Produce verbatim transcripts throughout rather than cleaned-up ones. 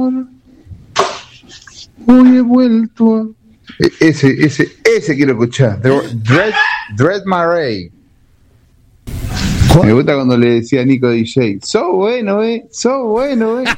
Hoy he vuelto a... Ese, ese, ese quiero escuchar. Dread, Dread Marais. Me gusta cuando le decía a Nico D J, so bueno, eh, so bueno, eh.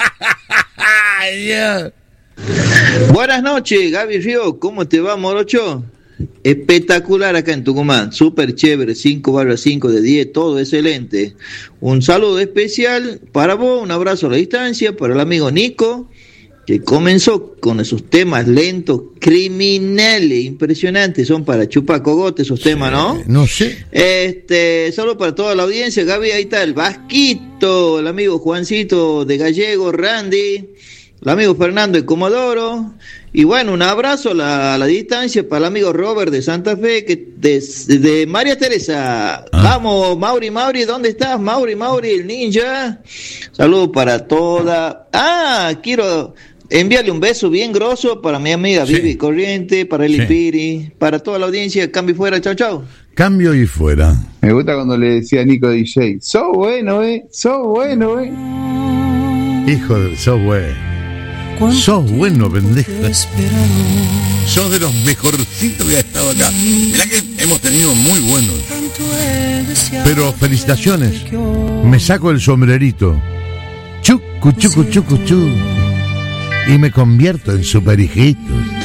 Yeah. Buenas noches, Gaby Río, ¿cómo te va, morocho? Espectacular acá en Tucumán, súper chévere, cinco barra cinco de diez, todo excelente. Un saludo especial para vos, un abrazo a la distancia, para el amigo Nico, que comenzó con esos temas lentos, criminales, impresionantes, son para chupar cogote esos temas, ¿no? No sé. Este, solo para toda la audiencia, Gaby, ahí está el Vasquito, el amigo Juancito de Gallego, Randy, el amigo Fernando de Comodoro, y bueno, un abrazo a la, a la distancia para el amigo Robert de Santa Fe, que de, de María Teresa. Ah. Vamos, Mauri, Mauri, ¿dónde estás? Mauri, Mauri, el ninja. Saludos para toda. Ah, quiero enviarle un beso bien grosso para mi amiga sí. Vivi Corriente, para Eli sí. Piri, para toda la audiencia. Cambio y fuera, chao, chao. Cambio y fuera. Me gusta cuando le decía a Nico D J, so bueno, eh, so bueno, eh. Hijo de, so bueno. Sos bueno, pendejo. Sos de los mejorcitos que ha estado acá. Mirá que hemos tenido muy buenos. Pero felicitaciones. Me saco el sombrerito. Chucu, chucu, chucu, chu. Y me convierto en super hijitos.